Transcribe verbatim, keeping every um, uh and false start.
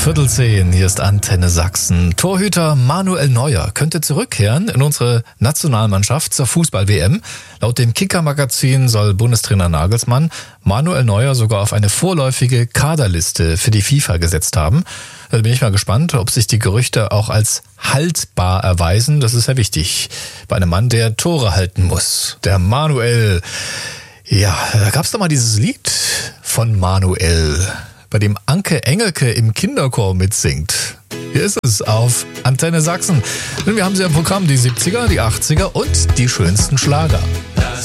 Viertel zehn, hier ist Antenne Sachsen. Torhüter Manuel Neuer könnte zurückkehren in unsere Nationalmannschaft zur Fußball-W M. Laut dem Kicker-Magazin soll Bundestrainer Nagelsmann Manuel Neuer sogar auf eine vorläufige Kaderliste für die FIFA gesetzt haben. Da bin ich mal gespannt, ob sich die Gerüchte auch als haltbar erweisen. Das ist ja wichtig bei einem Mann, der Tore halten muss. Der Manuel. Ja, da gab's doch mal dieses Lied von Manuel, bei dem Anke Engelke im Kinderchor mitsingt. Hier ist es auf Antenne Sachsen. Und wir haben sie im Programm, die siebziger, die achtziger und die schönsten Schlager.